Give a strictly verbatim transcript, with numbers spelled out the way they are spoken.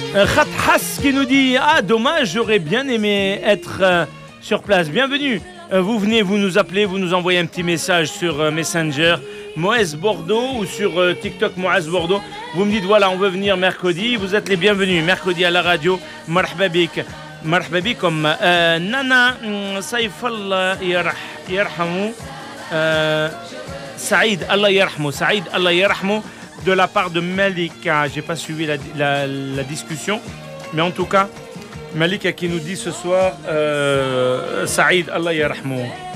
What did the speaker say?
Euh, Khat Hass qui nous dit ah dommage, j'aurais bien aimé être euh, sur place. Bienvenue. Euh, vous venez, vous nous appelez, vous nous envoyez un petit message sur euh, Messenger, Moez Bordeaux ou sur euh, TikTok Moez Bordeaux. Vous me dites voilà, on veut venir mercredi. Vous êtes les bienvenus. Mercredi à la radio. Marhaba bik. Marhaba bikum. Euh, Nana Saif Allah yarhamou. Euh, Saïd Allah yarhamou. Saïd Allah yarhamou. De la part de Malika. J'ai pas suivi la, la, la discussion, mais en tout cas, Malika qui nous dit ce soir, euh, Saïd Allah yarhamou.